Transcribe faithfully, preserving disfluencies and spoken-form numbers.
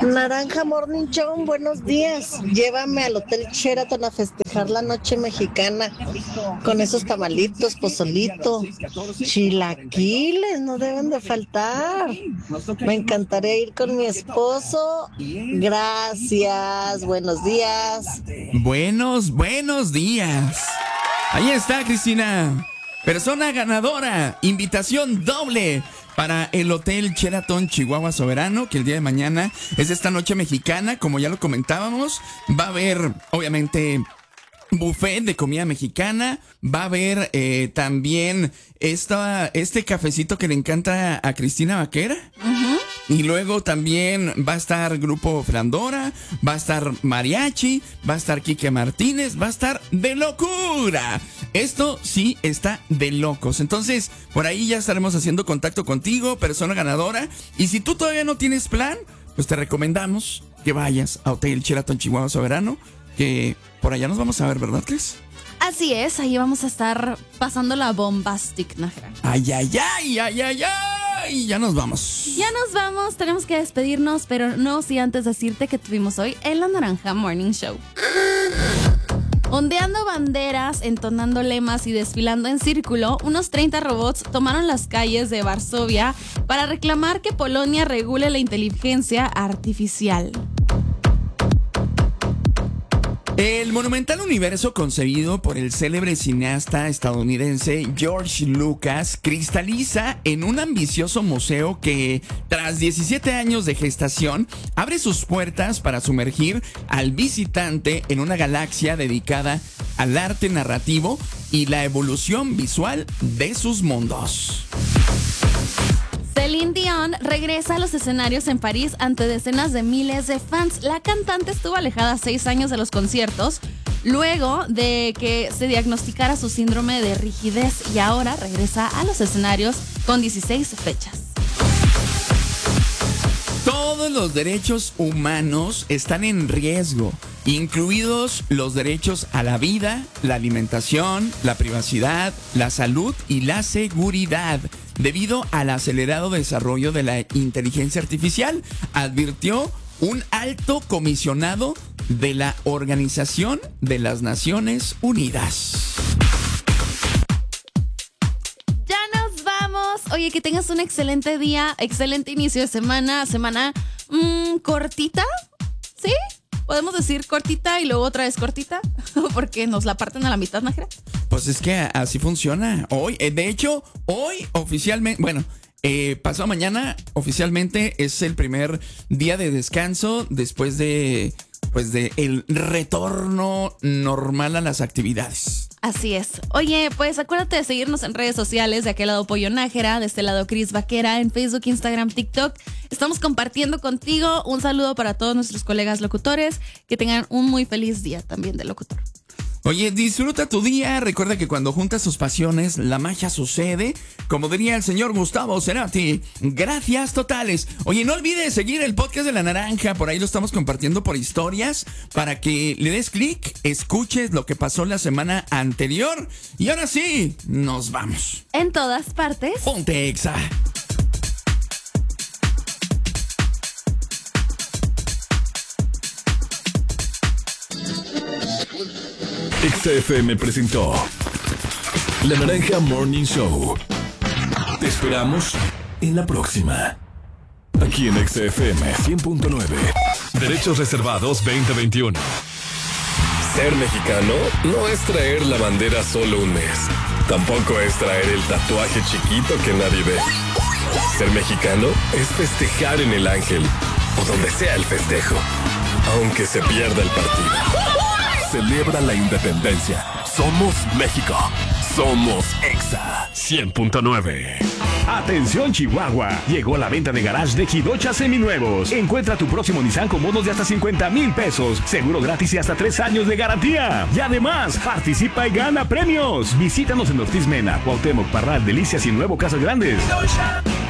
Naranja Morning Show, buenos días. Llévame al Hotel Sheraton a festejar la noche mexicana con esos tamalitos, pozolito, chilaquiles, no deben de faltar. Me encantaría ir con mi esposo. Gracias, buenos días. Buenos, buenos días. Ahí está, Cristina. Persona ganadora, invitación doble para el Hotel Sheraton Chihuahua Soberano, que el día de mañana es esta noche mexicana, como ya lo comentábamos. Va a haber, obviamente, buffet de comida mexicana. Va a haber eh, también esta, este cafecito que le encanta a Cristina Vaquera. Uh-huh. Y luego también va a estar Grupo Flandora, va a estar Mariachi, va a estar Quique Martínez, va a estar de locura. Esto sí está de locos. Entonces, por ahí ya estaremos haciendo contacto contigo, persona ganadora. Y si tú todavía no tienes plan, pues te recomendamos que vayas a Hotel Sheraton Chihuahua Soberano, que por allá nos vamos a ver, ¿verdad, Cris? Así es, ahí vamos a estar pasando la bombastic, Nájera. Ay, ay, ay, ay, ay, ay, ya nos vamos. Ya nos vamos, tenemos que despedirnos, pero no sin antes decirte que tuvimos hoy en la Naranja Morning Show. Ondeando banderas, entonando lemas y desfilando en círculo, unos treinta robots tomaron las calles de Varsovia para reclamar que Polonia regule la inteligencia artificial. El monumental universo concebido por el célebre cineasta estadounidense George Lucas cristaliza en un ambicioso museo que, tras diecisiete años de gestación, abre sus puertas para sumergir al visitante en una galaxia dedicada al arte narrativo y la evolución visual de sus mundos. Celine Dion regresa a los escenarios en París ante decenas de miles de fans. La cantante estuvo alejada seis años de los conciertos luego de que se diagnosticara su síndrome de rigidez y ahora regresa a los escenarios con dieciséis fechas. Todos los derechos humanos están en riesgo, incluidos los derechos a la vida, la alimentación, la privacidad, la salud y la seguridad, debido al acelerado desarrollo de la inteligencia artificial, advirtió un alto comisionado de la Organización de las Naciones Unidas. Oye, que tengas un excelente día, excelente inicio de semana, semana mmm, cortita, ¿sí? ¿Podemos decir cortita y luego otra vez cortita? Porque nos la parten a la mitad, Nájera. Pues es que así funciona. Hoy, eh, de hecho, hoy oficialmente, bueno, eh, pasado mañana oficialmente es el primer día de descanso después de, pues de el retorno normal a las actividades. Así es. Oye, pues acuérdate de seguirnos en redes sociales. De aquel lado Pollo Nájera, de este lado Cris Vaquera, en Facebook, Instagram, TikTok. Estamos compartiendo contigo. Un saludo para todos nuestros colegas locutores. Que tengan un muy feliz día también de locutor. Oye, disfruta tu día. Recuerda que cuando juntas tus pasiones, la magia sucede. Como diría el señor Gustavo Cerati, gracias totales. Oye, no olvides seguir el podcast de La Naranja. Por ahí lo estamos compartiendo por historias para que le des clic, escuches lo que pasó la semana anterior. Y ahora sí, nos vamos. En todas partes. Ponte Exa. Exa F M presentó La Naranja Morning Show. Te esperamos en la próxima. Aquí en Exa F M cien punto nueve. Derechos reservados veinte veintiuno. Ser mexicano no es traer la bandera solo un mes. Tampoco es traer el tatuaje chiquito que nadie ve. Ser mexicano es festejar en el Ángel o donde sea el festejo, aunque se pierda el partido. Celebra la independencia. Somos México. Somos Exa cien punto nueve. Atención Chihuahua, llegó la venta de garage de Quidocha seminuevos. Encuentra tu próximo Nissan con bonos de hasta cincuenta mil pesos, seguro gratis y hasta tres años de garantía. Y además, participa y gana premios. Visítanos en Ortiz Mena, Cuauhtémoc, Parral, Delicias y Nuevo Casas Grandes.